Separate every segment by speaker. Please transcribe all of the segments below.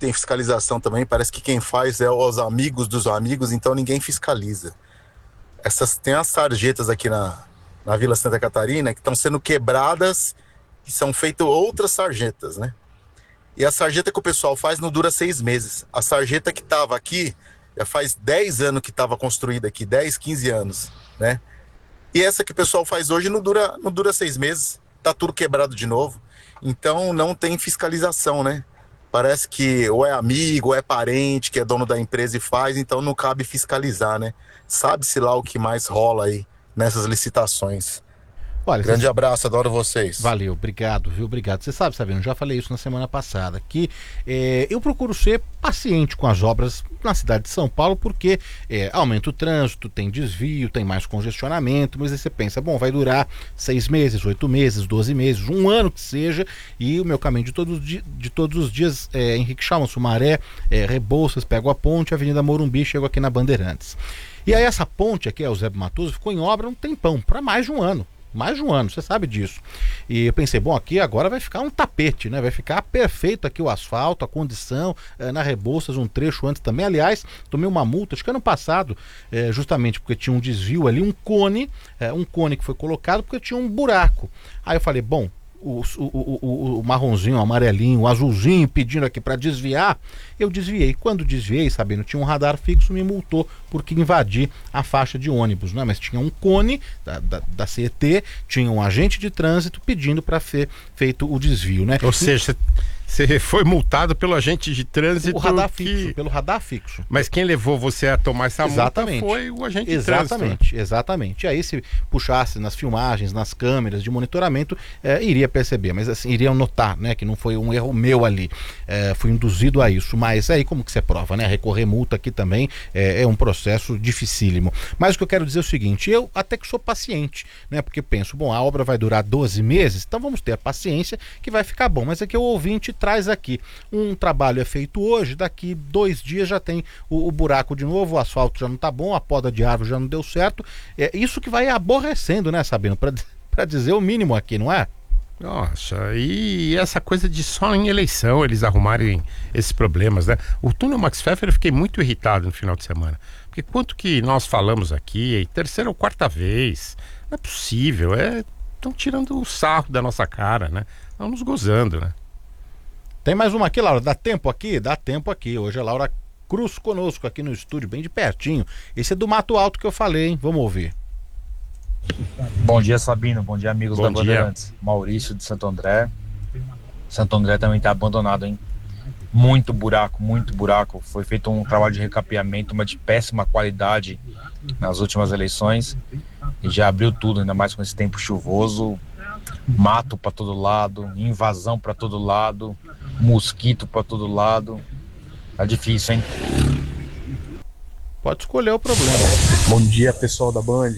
Speaker 1: tem fiscalização também, parece que quem faz é os amigos dos amigos, então ninguém fiscaliza. Tem as sarjetas aqui na Vila Santa Catarina que estão sendo quebradas e são feitas outras sarjetas, né? E a sarjeta que o pessoal faz não dura 6 meses. A sarjeta que estava aqui já faz 10 anos que estava construída aqui, 10, 15 anos, né? E essa que o pessoal faz hoje não dura 6 meses, tá tudo quebrado de novo. Então não tem fiscalização, né? Parece que ou é amigo, ou é parente que é dono da empresa e faz, então não cabe fiscalizar, né? Sabe-se lá o que mais rola aí nessas licitações.
Speaker 2: Olha,
Speaker 1: Grande abraço, adoro vocês.
Speaker 2: Valeu, obrigado, viu? Obrigado. Você sabe, Sabino, já falei isso na semana passada, que eu procuro ser paciente com as obras na cidade de São Paulo, porque aumenta o trânsito, tem desvio, tem mais congestionamento, mas aí você pensa, bom, vai durar 6 meses, 8 meses, 12 meses, 1 ano que seja, e o meu caminho de todos os dias é Henrique Schaumann, Sumaré, Rebouças, pego a ponte, Avenida Morumbi, chego aqui na Bandeirantes. E aí essa ponte aqui, o Eusébio Matoso, ficou em obra um tempão, para mais de um ano. Mais de um ano, você sabe disso. E eu pensei, bom, aqui agora vai ficar um tapete, né? Vai ficar perfeito aqui o asfalto, a condição, na Rebouças, um trecho antes também. Aliás, tomei uma multa, acho que ano passado, justamente porque tinha um desvio ali, um cone que foi colocado porque tinha um buraco. Aí eu falei, bom, o marronzinho, o amarelinho, o azulzinho pedindo aqui para desviar, eu desviei. Quando desviei, sabendo, tinha um radar fixo, me multou porque invadi a faixa de ônibus, né? Mas tinha um cone da CET, tinha um agente de trânsito pedindo para ser feito o desvio, né?
Speaker 3: Ou seja, você foi multado pelo agente de trânsito.
Speaker 2: Pelo radar fixo.
Speaker 3: Mas quem levou você a tomar essa multa foi o agente de trânsito.
Speaker 2: Exatamente. E aí, se puxasse nas filmagens, nas câmeras de monitoramento, iria perceber, mas assim, iriam notar, né, que não foi um erro meu ali. Fui induzido a isso. Mas aí como que você prova, né? Recorrer multa aqui também é um processo dificílimo. Mas o que eu quero dizer é o seguinte, eu até que sou paciente, né? Porque penso, bom, a obra vai durar 12 meses, então vamos ter a paciência que vai ficar bom. Mas é que o ouvinte traz aqui, um trabalho é feito hoje, daqui 2 dias já tem o buraco de novo, o asfalto já não tá bom, a poda de árvore já não deu certo. É isso que vai aborrecendo, né, Sabino? Para dizer o mínimo aqui, não é?
Speaker 3: Nossa, e essa coisa de só em eleição eles arrumarem esses problemas, né? O túnel Max Pfeffer eu fiquei muito irritado no final de semana, porque quanto que nós falamos aqui, terceira ou quarta vez, não é possível, estão tirando o sarro da nossa cara, né? Estão nos gozando, né?
Speaker 2: Tem mais uma aqui, Laura, dá tempo aqui? Dá tempo aqui, hoje a Laura Cruz conosco aqui no estúdio, bem de pertinho, esse é do Mato Alto que eu falei, hein? Vamos ouvir.
Speaker 4: Bom dia, Sabino. Bom dia, amigos da Bandeirantes. Maurício de Santo André. Santo André também está abandonado, hein? Muito buraco. Foi feito um trabalho de recapeamento, mas de péssima qualidade nas últimas eleições. E já abriu tudo, ainda mais com esse tempo chuvoso. Mato para todo lado, invasão para todo lado, mosquito para todo lado. Tá difícil, hein?
Speaker 2: Pode escolher o problema.
Speaker 5: Bom dia, pessoal da Band.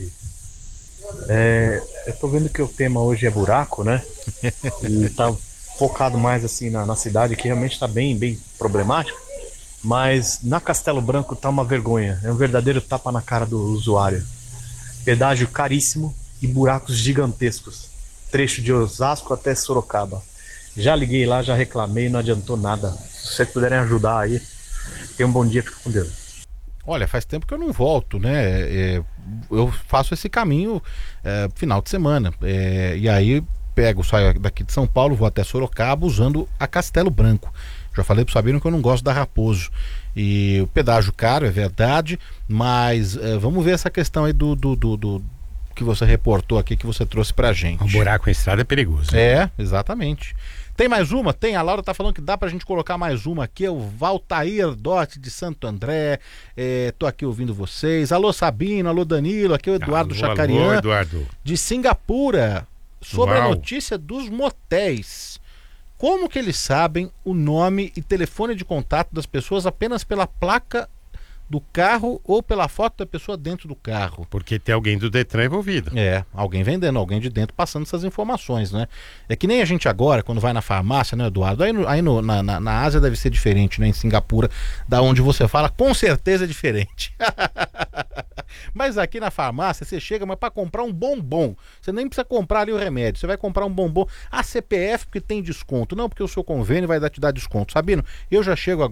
Speaker 5: Eu tô vendo que o tema hoje é buraco, né? E tá focado mais assim na cidade, que realmente tá bem problemático. Mas na Castelo Branco tá uma vergonha. É um verdadeiro tapa na cara do usuário. Pedágio caríssimo e buracos gigantescos. Trecho de Osasco até Sorocaba. Já liguei lá, já reclamei, não adiantou nada. Se vocês puderem ajudar aí, tenham um bom dia, fica com Deus.
Speaker 2: Olha, faz tempo que eu não volto, né? Eu faço esse caminho final de semana. E aí saio daqui de São Paulo, vou até Sorocaba usando a Castelo Branco. Já falei pro Sabino que eu não gosto da Raposo. E o pedágio caro, é verdade, mas vamos ver essa questão aí do que você reportou aqui, que você trouxe pra gente.
Speaker 3: O buraco em estrada é perigoso.
Speaker 2: Exatamente. Tem mais uma? Tem. A Laura tá falando que dá pra gente colocar mais uma aqui. É o Valtair Dotti de Santo André. Tô aqui ouvindo vocês. Alô, Sabino. Alô, Danilo. Aqui é o Eduardo Chacarian.
Speaker 3: Alô, Eduardo.
Speaker 2: De Singapura. Sobre a notícia dos motéis. Como que eles sabem o nome e telefone de contato das pessoas apenas pela placa do carro ou pela foto da pessoa dentro do carro?
Speaker 3: Porque tem alguém do Detran envolvido.
Speaker 2: Alguém vendendo, alguém de dentro passando essas informações, né? É que nem a gente agora, quando vai na farmácia, né, Eduardo? Na Ásia deve ser diferente, né? Em Singapura, da onde você fala, com certeza é diferente. Mas aqui na farmácia, você chega, mas para comprar um bombom, você nem precisa comprar ali o remédio, você vai comprar um bombom, a CPF porque tem desconto, não porque o seu convênio vai te dar desconto. Sabino, eu já chego